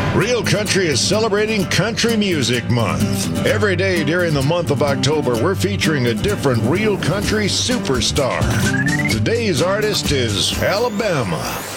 Real Country is celebrating Country Music Month. Every day during the month of October, we're featuring a different Real Country superstar. Today's artist is Alabama.